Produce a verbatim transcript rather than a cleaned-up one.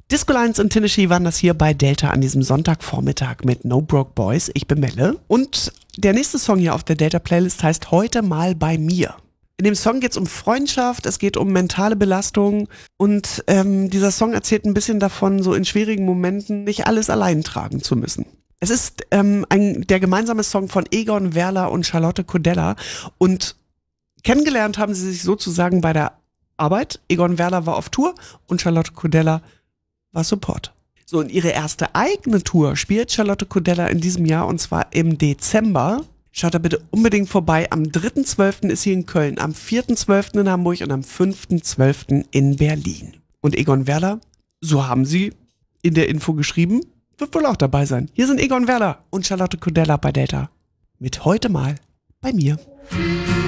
Disco Lines und Tennessee waren das hier bei Delta an diesem Sonntagvormittag mit No Broke Boys. Ich bin Melle. Und der nächste Song hier auf der Delta-Playlist heißt Heute mal bei mir. In dem Song geht es um Freundschaft, es geht um mentale Belastung und ähm, dieser Song erzählt ein bisschen davon, so in schwierigen Momenten nicht alles allein tragen zu müssen. Es ist ähm, ein, der gemeinsame Song von Egon Werler und Charlotte Kodella und kennengelernt haben sie sich sozusagen bei der Arbeit. Egon Werler war auf Tour und Charlotte Kodella war Support. So, und ihre erste eigene Tour spielt Charlotte Kodella in diesem Jahr und zwar im Dezember. Schaut da bitte unbedingt vorbei. Am dritten zwölften ist sie in Köln, am vierten zwölften in Hamburg und am fünften zwölften in Berlin. Und Egon Werler, so haben sie in der Info geschrieben, wird wohl auch dabei sein. Hier sind Egon Werler und Charlotte Kodella bei Delta. Mit Heute mal bei mir.